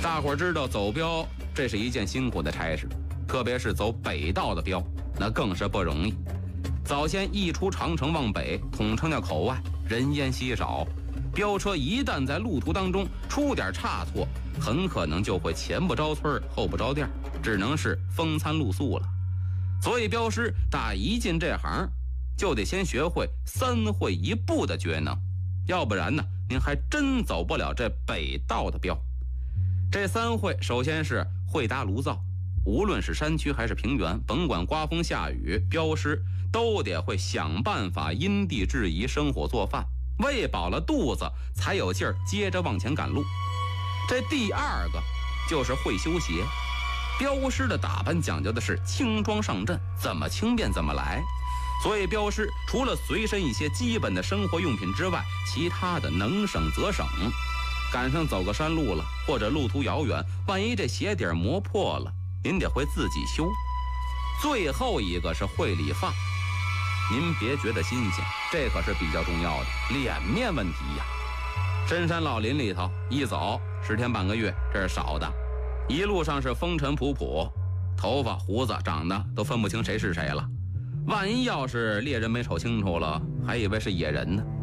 大伙儿知道走镖这是一件辛苦的差事，特别是走北道的镖，那更是不容易。早先一出长城往北，统称叫口外，人烟稀少，镖车一旦在路途当中出点差错，很可能就会前不着村后不着店，只能是风餐露宿了。所以镖师打一进这行就得先学会3会1步的绝能，要不然呢您还真走不了这北道的镖。这3会首先是会搭炉灶，无论是山区还是平原，甭管刮风下雨，镖师都得会想办法因地制宜生火做饭，喂饱了肚子才有劲儿接着往前赶路。这第2个就是会修鞋，镖师的打扮讲究的是轻装上阵，怎么轻便怎么来。所以镖师除了随身一些基本的生活用品之外，其他的能省则省。赶上走个山路了，或者路途遥远，万一这鞋底磨破了，您得会自己修。最后一个是会理发，您别觉得新鲜，这可是比较重要的脸面问题呀。深山老林里头一走10天半个月，这是少的，一路上是风尘仆仆，头发胡子长得都分不清谁是谁了。万一要是猎人没瞅清楚了，还以为是野人呢。